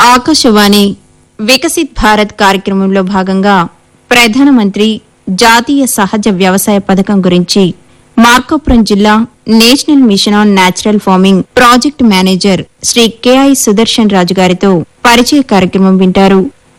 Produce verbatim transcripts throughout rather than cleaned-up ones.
ఆకాశవాణి వికసిత్ భారత్ కార్యక్రమంలో భాగంగా ప్రధానమంత్రి జాతీయ సహజ వ్యవసాయ పథకం గురించి మార్కాపురం జిల్లా national mission on natural farming project manager Shri KI Sudarshan రాజు గారితో పరిచయ కార్యక్రమం వింటారు.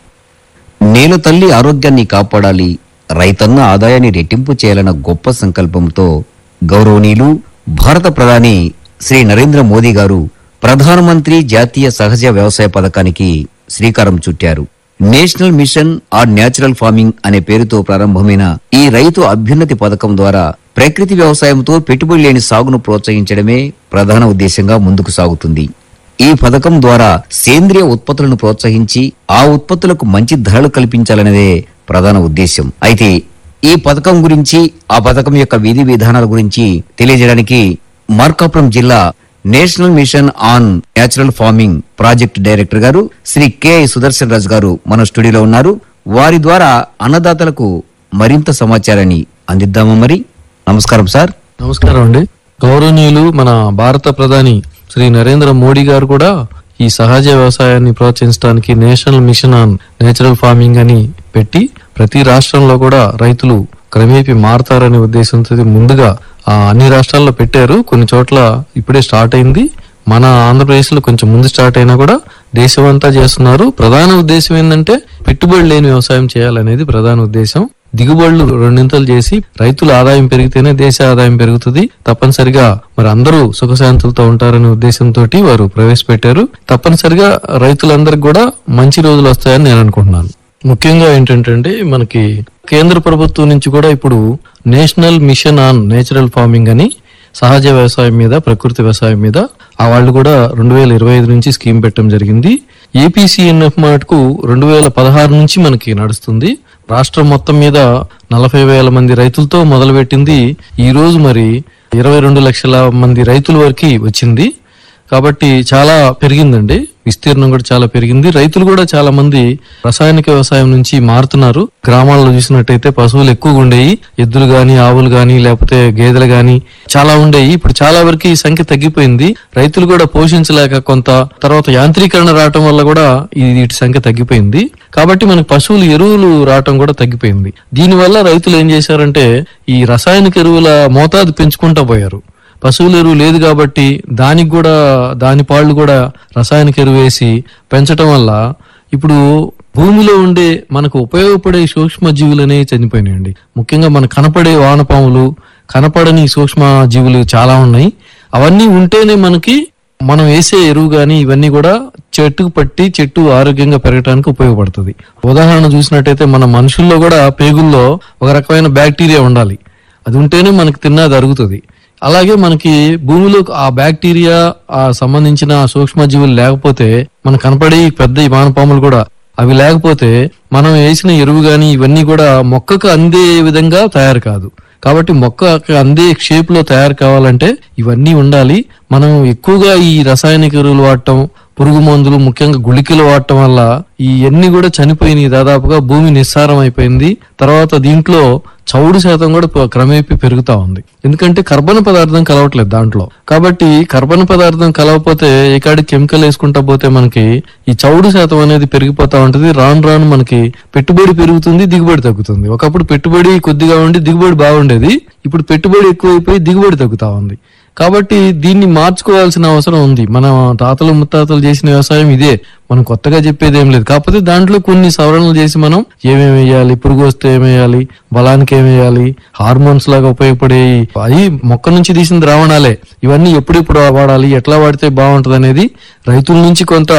నేల తల్లి ఆరోగ్యాన్ని కాపాడాలి, రైతన్న ఆదాయాన్ని రెట్టింపు చేయాలన్న గొప్ప సంకల్పంతో గౌరవనీయులు భారత ప్రధాని శ్రీ నరేంద్ర మోదీ గారు ప్రధానమంత్రి జాతీయ సహజ వ్యవసాయ పథకానికి శ్రీకారం చుట్టారు. National mission on natural farming అనే పేరుతో ప్రారంభమైన ఈ రైతు అభ్యున్నతి పథకం ద్వారా ప్రకృతి వ్యవసాయంతో పెట్టుబడి లేని సాగును ప్రోత్సహించడమే ప్రధాన ఉద్దేశంగా ముందుకు సాగుతుంది. ఈ పథకం ద్వారా సేంద్రియ ఉత్పత్తులను ప్రోత్సహించి ఆ ఉత్పత్తులకు మంచి ధరలు కల్పించాలనేదే ప్రధాన ఉద్దేశం. అయితే ఈ పథకం గురించి, ఆ పథకం యొక్క విధి విధానాల గురించి తెలియజేయడానికి మార్కాపురం జిల్లా national mission on natural farming project director గారు శ్రీ కెఐ సుదర్శన్ రాజు గారు మన స్టూడియోలో ఉన్నారు. వారి ద్వారా అన్నదాతలకు మరింత సమాచారాన్ని అందిద్దామా? మరి నమస్కారం సార్. నమస్కారం అండి. గౌరవనీయులు మన భారత ప్రధాని శ్రీ నరేంద్ర మోడీ గారు కూడా ఈ సహజ వ్యవసాయాన్ని ప్రోత్సహించడానికి national mission on natural farming అని పెట్టి ప్రతి రాష్ట్రంలో కూడా రైతులు క్రమేపీ మారతారనే ఉద్దేశంతో ముందుగా ఆ అన్ని రాష్ట్రాల్లో పెట్టారు. కొన్ని చోట్ల ఇప్పుడే స్టార్ట్ అయింది. మన ఆంధ్రప్రదేశ్ లో కొంచెం ముందు స్టార్ట్ అయినా కూడా దేశం అంతా చేస్తున్నారు. ప్రధాన ఉద్దేశం ఏంటంటే పెట్టుబడి లేని వ్యవసాయం చేయాలనేది ప్రధాన ఉద్దేశం. దిగుబడులు రెండింతలు చేసి రైతుల ఆదాయం పెరిగితేనే దేశ ఆదాయం పెరుగుతుంది. తప్పనిసరిగా మరి అందరూ సుఖశాంతులతో ఉంటారనే ఉద్దేశంతో వారు ప్రవేశపెట్టారు. తప్పనిసరిగా రైతులందరికీ కూడా మంచి రోజులు వస్తాయని నేను అనుకుంటున్నాను. ముఖ్యంగా ఏంటంటే మనకి కేంద్ర ప్రభుత్వం నుంచి కూడా ఇప్పుడు national mission on natural farming అని సహజ వ్యవసాయం మీద, ప్రకృతి వ్యవసాయం మీద ఆ వాళ్ళు కూడా రెండు వేల ఇరవై ఐదు నుంచి స్కీమ్ పెట్టడం జరిగింది. ఏపీసీఎన్ఎఫ్ మటుకు రెండు వేల పదహారు నుంచి మనకి నడుస్తుంది. రాష్ట్రం మొత్తం మీద నలభై వేల మంది రైతులతో మొదలుపెట్టింది. ఈ రోజు మరి ఇరవై రెండు లక్షల మంది రైతుల వరకు వచ్చింది. కాబట్టి చాలా పెరిగిందండి, విస్తీర్ణం కూడా చాలా పెరిగింది. రైతులు కూడా చాలా మంది రసాయనిక వ్యవసాయం నుంచి మారుతున్నారు. గ్రామాల్లో చూసినట్టయితే పశువులు ఎక్కువగా ఉండేవి, ఎద్దులు గాని, ఆవులు గాని, లేకపోతే గేదెలు గాని చాలా ఉండేవి. ఇప్పుడు చాలా వరకు ఈ సంఖ్య తగ్గిపోయింది. రైతులు కూడా పోషించలేక కొంత తర్వాత యాంత్రీకరణ రావటం వల్ల కూడా ఈ వీటి సంఖ్య తగ్గిపోయింది. కాబట్టి మనకు పశువులు ఎరువులు రావటం కూడా తగ్గిపోయింది. దీనివల్ల రైతులు ఏం చేశారంటే ఈ రసాయనిక ఎరువుల మోతాదు పెంచుకుంటా పోయారు. పశువుల ఎరువు లేదు కాబట్టి దానికి కూడా దాని పాళ్లు కూడా రసాయనిక ఎరువు వేసి పెంచటం వల్ల ఇప్పుడు భూమిలో ఉండే మనకు ఉపయోగపడే సూక్ష్మ జీవులు అనేవి చనిపోయినాయండి. ముఖ్యంగా మనకు కనపడే వానపాములు, కనపడని సూక్ష్మ జీవులు చాలా ఉన్నాయి. అవన్నీ ఉంటేనే మనకి మనం వేసే ఎరువు గాని ఇవన్నీ కూడా చెట్టుకు పట్టి చెట్టు ఆరోగ్యంగా పెరగడానికి ఉపయోగపడుతుంది. ఉదాహరణ చూసినట్టయితే మన మనుషుల్లో కూడా పేగుల్లో ఒక రకమైన బ్యాక్టీరియా ఉండాలి. అది ఉంటేనే మనకి తిన్నది అరుగుతుంది. అలాగే మనకి భూమిలో ఆ బ్యాక్టీరియా ఆ సంబంధించిన సూక్ష్మ జీవులు లేకపోతే మనకు కనపడే పెద్ద వానపాములు కూడా అవి లేకపోతే మనం వేసిన ఎరువు గాని ఇవన్నీ కూడా మొక్కకు అందే విధంగా తయారు కాదు. కాబట్టి మొక్క అందే షేప్ లో తయారు కావాలంటే ఇవన్నీ ఉండాలి. మనం ఎక్కువగా ఈ రసాయనిక ఎరువులు వాడటం, పురుగు మందులు, ముఖ్యంగా గుళికలు వాడటం వల్ల ఈ అన్ని కూడా చనిపోయినాయి. దాదాపుగా భూమి నిస్సారం అయిపోయింది. తర్వాత దీంట్లో చౌడు శాతం కూడా క్రమేపీ పెరుగుతా ఉంది. ఎందుకంటే కర్బన పదార్థం కలవట్లేదు దాంట్లో. కాబట్టి కర్బన పదార్థం కలవకపోతే ఏకాడి కెమికల్ వేసుకుంటా పోతే మనకి ఈ చౌడు శాతం అనేది పెరిగిపోతా ఉంటది. రాను రాను మనకి పెట్టుబడి పెరుగుతుంది, దిగుబడి తగ్గుతుంది. ఒకప్పుడు పెట్టుబడి కొద్దిగా ఉండి దిగుబడి బాగుండేది. ఇప్పుడు పెట్టుబడి ఎక్కువైపోయి దిగుబడి తగ్గుతా ఉంది. కాబట్టి దీన్ని మార్చుకోవాల్సిన అవసరం ఉంది. మన తాతలు ముత్తాతలు చేసిన వ్యవసాయం ఇదే, మనం కొత్తగా చెప్పేది ఏం లేదు. కాకపోతే దాంట్లో కొన్ని సవరణలు చేసి మనం ఏమేమి వేయాలి, పురుగు వస్తే ఏమేయాలి, బలానికి ఏమేయాలి, హార్మోన్స్ లాగా ఉపయోగపడే అవి మొక్క నుంచి తీసిన ద్రావణాలే, ఇవన్నీ ఎప్పుడెప్పుడు వాడాలి, ఎట్లా వాడితే బాగుంటది అనేది రైతుల నుంచి కొంత